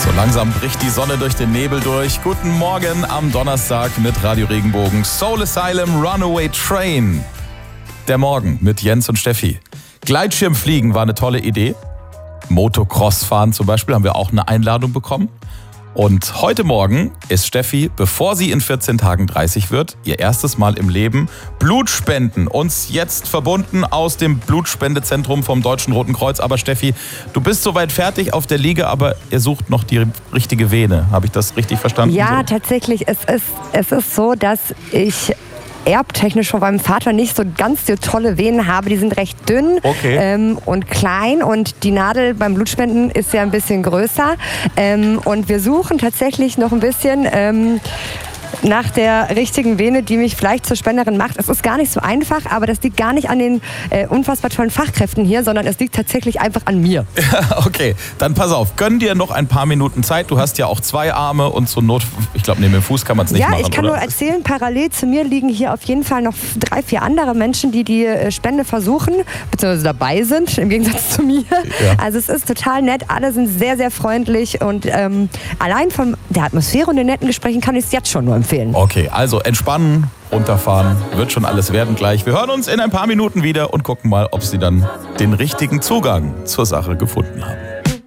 So langsam bricht die Sonne durch den Nebel durch. Guten Morgen am Donnerstag mit Radio Regenbogen. Soul Asylum Runaway Train. Der Morgen mit Jens und Steffi. Gleitschirmfliegen war eine tolle Idee. Motocross fahren zum Beispiel haben wir auch eine Einladung bekommen. Und heute Morgen ist Steffi, bevor sie in 14 Tagen 30 wird, ihr erstes Mal im Leben Blut spenden. Uns jetzt verbunden aus dem Blutspendezentrum vom Deutschen Roten Kreuz. Aber Steffi, du bist soweit fertig auf der Liege, aber ihr sucht noch die richtige Vene. Habe ich das richtig verstanden? Ja, so? Tatsächlich. Es ist so, dass ich erbtechnisch von meinem Vater nicht so ganz so tolle Venen habe. Die sind recht dünn und klein und die Nadel beim Blutspenden ist ja ein bisschen größer. Und wir suchen tatsächlich noch ein bisschen nach der richtigen Vene, die mich vielleicht zur Spenderin macht. Es ist gar nicht so einfach, aber das liegt gar nicht an den unfassbar tollen Fachkräften hier, sondern es liegt tatsächlich einfach an mir. Okay, dann pass auf, gönn dir noch ein paar Minuten Zeit. Du hast ja auch 2 Arme und zur Not, ich glaube, neben dem Fuß kann man es nicht machen. Ja, ich kann nur erzählen, parallel zu mir liegen hier auf jeden Fall noch 3, 4 andere Menschen, die die Spende versuchen, beziehungsweise dabei sind, im Gegensatz zu mir. Ja. Also es ist total nett, alle sind sehr, sehr freundlich und allein von der Atmosphäre und den netten Gesprächen kann ich es jetzt schon nur empfehlen. Okay, also entspannen, runterfahren, wird schon alles werden gleich. Wir hören uns in ein paar Minuten wieder und gucken mal, ob Sie dann den richtigen Zugang zur Sache gefunden haben.